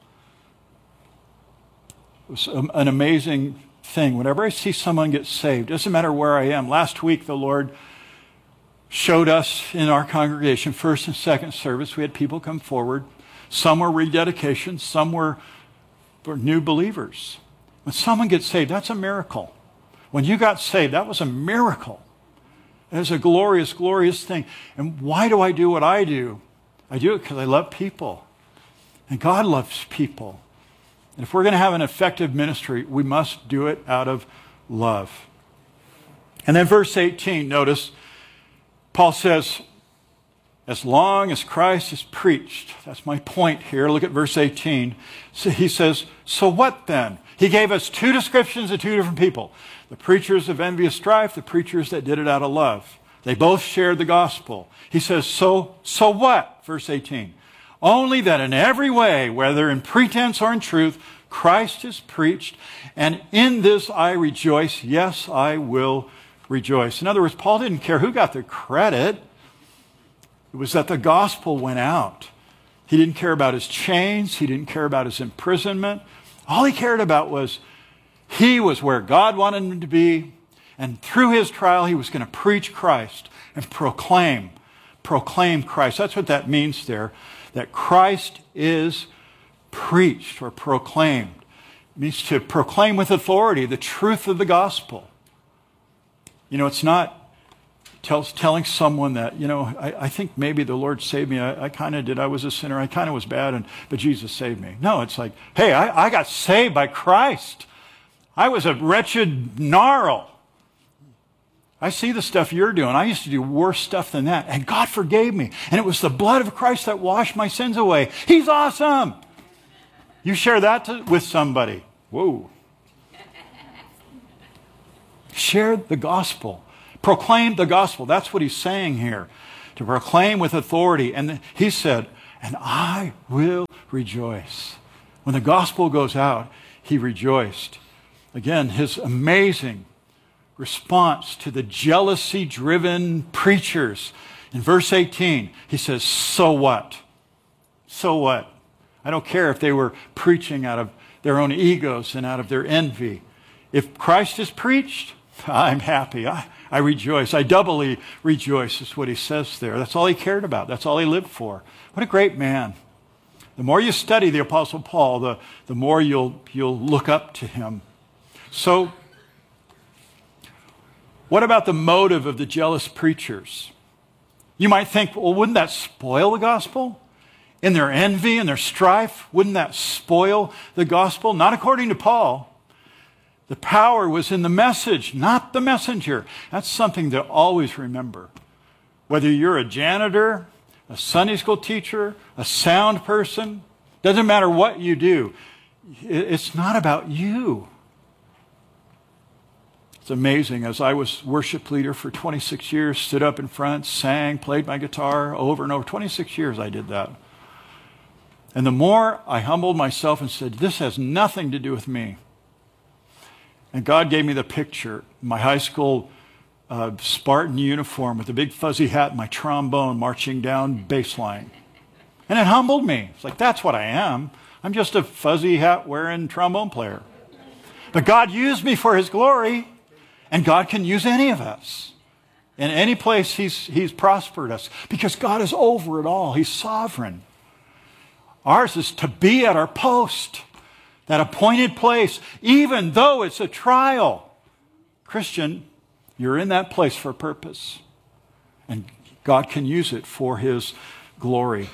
It was an amazing thing. Whenever I see someone get saved, doesn't matter where I am. Last week, the Lord showed us in our congregation, first and second service, we had people come forward. Some were rededications, some were, were new believers. When someone gets saved, that's a miracle. When you got saved, that was a miracle. It was a glorious, glorious thing. And why do I do what I do? I do it because I love people. And God loves people. And if we're going to have an effective ministry, we must do it out of love. And then verse eighteen, notice, Paul says, as long as Christ is preached, that's my point here. Look at verse eighteen. So he says, so what then? He gave us two descriptions of two different people. The preachers of envious strife, the preachers that did it out of love. They both shared the gospel. He says, so, so what? Verse eighteen. Only that in every way, whether in pretense or in truth, Christ is preached, and in this I rejoice. Yes, I will rejoice. In other words, Paul didn't care who got the credit. It was that the gospel went out. He didn't care about his chains. He didn't care about his imprisonment. All he cared about was he was where God wanted him to be. And through his trial, he was going to preach Christ and proclaim, proclaim Christ. That's what that means there, that Christ is preached or proclaimed. It means to proclaim with authority the truth of the gospel. You know, it's not tells, telling someone that, you know, I, I think maybe the Lord saved me. I, I kind of did. I was a sinner. I kind of was bad, and but Jesus saved me. No, it's like, hey, I, I got saved by Christ. I was a wretched gnarl. I see the stuff you're doing. I used to do worse stuff than that, and God forgave me. And it was the blood of Christ that washed my sins away. He's awesome. You share that to, with somebody. Whoa. Share the gospel. Proclaim the gospel. That's what he's saying here. To proclaim with authority. And he said, and I will rejoice. When the gospel goes out, he rejoiced. Again, his amazing response to the jealousy-driven preachers. In verse eighteen, he says, so what? So what? I don't care if they were preaching out of their own egos and out of their envy. If Christ is preached, I'm happy. I, I rejoice. I doubly rejoice is what he says there. That's all he cared about. That's all he lived for. What a great man. The more you study the Apostle Paul, the, the more you'll, you'll look up to him. So, what about the motive of the jealous preachers? You might think, well, wouldn't that spoil the gospel? In their envy and their strife, wouldn't that spoil the gospel? Not according to Paul. The power was in the message, not the messenger. That's something to always remember. Whether you're a janitor, a Sunday school teacher, a sound person, doesn't matter what you do. It's not about you. It's amazing. As I was worship leader for twenty-six years, stood up in front, sang, played my guitar over and over. twenty-six years I did that. And the more I humbled myself and said, this has nothing to do with me. And God gave me the picture, my high school uh, Spartan uniform with a big fuzzy hat and my trombone marching down bass line. And it humbled me. It's like, that's what I am. I'm just a fuzzy hat wearing trombone player. But God used me for his glory. And God can use any of us. In any place he's, he's prospered us. Because God is over it all. He's sovereign. Ours is to be at our post. That appointed place. Even though it's a trial. Christian, you're in that place for a purpose. And God can use it for his glory.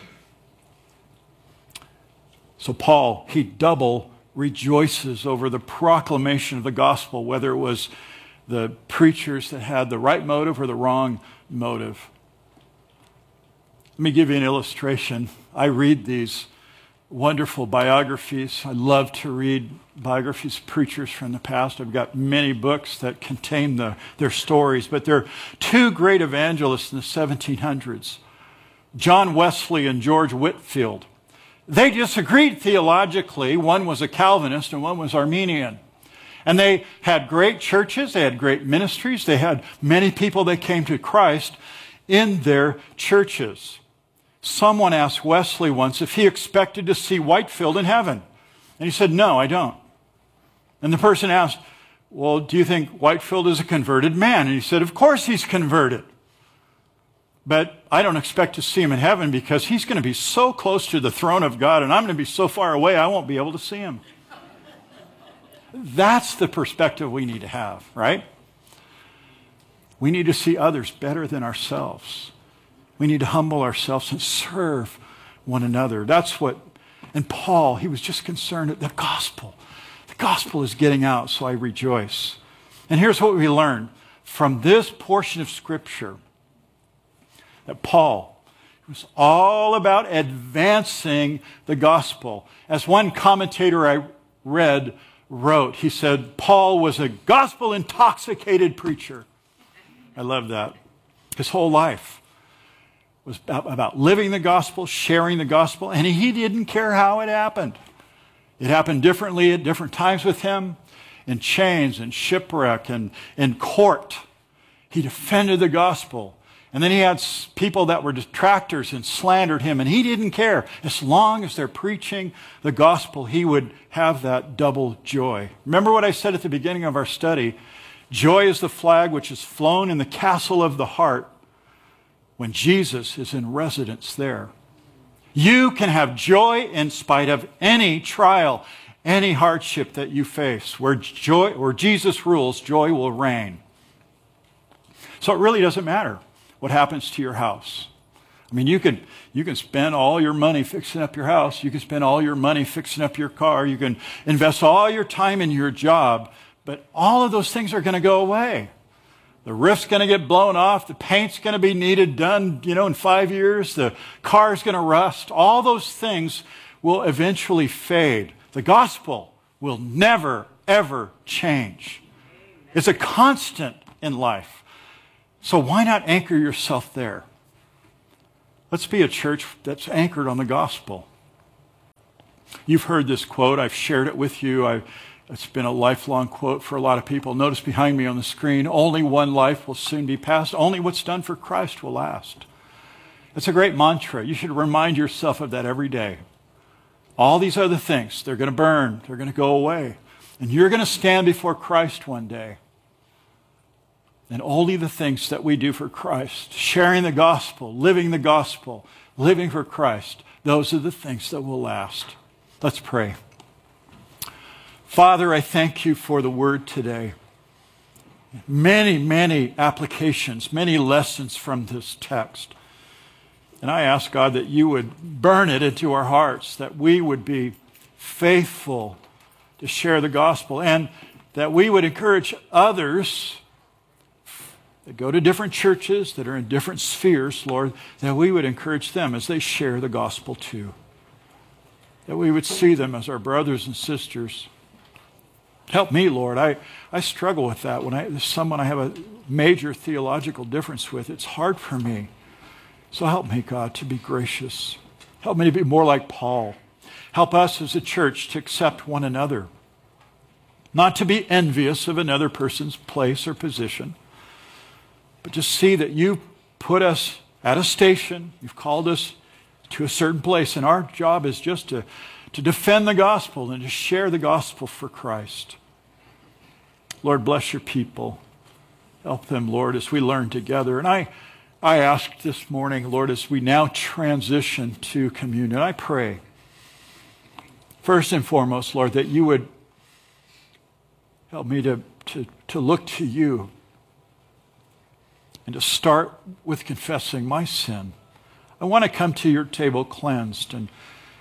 So Paul, he double rejoices over the proclamation of the gospel. Whether it was the preachers that had the right motive or the wrong motive. Let me give you an illustration. I read these wonderful biographies. I love to read biographies of preachers from the past. I've got many books that contain the, their stories, but there are two great evangelists in the seventeen hundreds, John Wesley and George Whitefield. They disagreed theologically. One was a Calvinist and one was Arminian. And they had great churches, they had great ministries, they had many people that came to Christ in their churches. Someone asked Wesley once if he expected to see Whitefield in heaven. And he said, no, I don't. And the person asked, well, do you think Whitefield is a converted man? And he said, of course he's converted. But I don't expect to see him in heaven because he's going to be so close to the throne of God and I'm going to be so far away I won't be able to see him. That's the perspective we need to have, right? We need to see others better than ourselves. We need to humble ourselves and serve one another. That's what, and Paul, he was just concerned that the gospel, the gospel is getting out, so I rejoice. And here's what we learn from this portion of Scripture, that Paul was all about advancing the gospel. As one commentator I read wrote, he said, Paul was a gospel-intoxicated preacher. I love that. His whole life was about living the gospel, sharing the gospel, and he didn't care how it happened. It happened differently at different times with him, in chains and shipwreck and in court. He defended the gospel. And then he had people that were detractors and slandered him, and he didn't care. As long as they're preaching the gospel, he would have that double joy. Remember what I said at the beginning of our study? Joy is the flag which is flown in the castle of the heart when Jesus is in residence there. You can have joy in spite of any trial, any hardship that you face. Where joy, where Jesus rules, joy will reign. So it really doesn't matter what happens to your house. I mean, you can, you can spend all your money fixing up your house. You can spend all your money fixing up your car. You can invest all your time in your job. But all of those things are going to go away. The roof's going to get blown off. The paint's going to be needed, done, you know, in five years. The car's going to rust. All those things will eventually fade. The gospel will never, ever change. It's a constant in life. So why not anchor yourself there? Let's be a church that's anchored on the gospel. You've heard this quote. I've shared it with you. I've, it's been a lifelong quote for a lot of people. Notice behind me on the screen, only one life will soon be passed. Only what's done for Christ will last. It's a great mantra. You should remind yourself of that every day. All these other things, they're going to burn. They're going to go away. And you're going to stand before Christ one day. And only the things that we do for Christ, sharing the gospel, living the gospel, living for Christ, those are the things that will last. Let's pray. Father, I thank you for the word today. Many, many applications, many lessons from this text. And I ask, God, that you would burn it into our hearts, that we would be faithful to share the gospel, and that we would encourage others that go to different churches, that are in different spheres, Lord, that we would encourage them as they share the gospel too. That we would see them as our brothers and sisters. Help me, Lord. I, I struggle with that. When I, there's someone I have a major theological difference with, it's hard for me. So help me, God, to be gracious. Help me to be more like Paul. Help us as a church to accept one another. Not to be envious of another person's place or position, but to see that you put us at a station. You've called us to a certain place, and our job is just to, to defend the gospel and to share the gospel for Christ. Lord, bless your people. Help them, Lord, as we learn together. And I, I ask this morning, Lord, as we now transition to communion, I pray, first and foremost, Lord, that you would help me to, to, to look to you and to start with confessing my sin. I want to come to your table cleansed and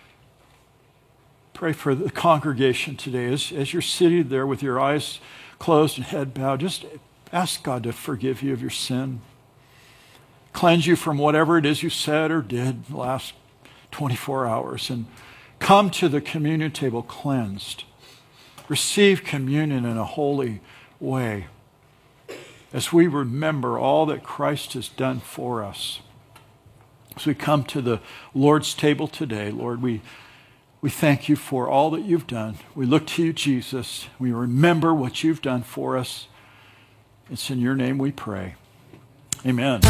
pray for the congregation today. As, as you're sitting there with your eyes closed and head bowed, just ask God to forgive you of your sin. Cleanse you from whatever it is you said or did the last twenty-four hours. And come to the communion table cleansed. Receive communion in a holy way as we remember all that Christ has done for us. As we come to the Lord's table today, Lord, we, we thank you for all that you've done. We look to you, Jesus. We remember what you've done for us. It's in your name we pray. Amen.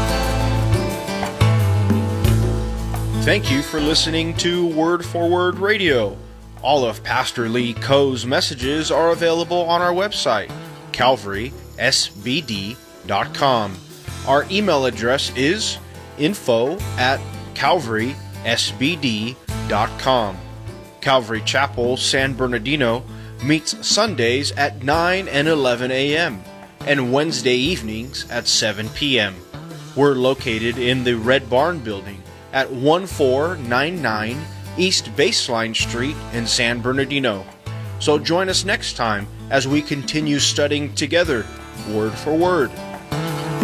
Thank you for listening to Word for Word Radio. All of Pastor Lee Coe's messages are available on our website, calvary s b d dot com. Our email address is info at calvary s b d dot com. Calvary Chapel San Bernardino meets Sundays at nine and eleven a.m. and Wednesday evenings at seven p.m. We're located in the Red Barn Building at fourteen ninety-nine East Baseline Street in San Bernardino. So join us next time as we continue studying together, word for word.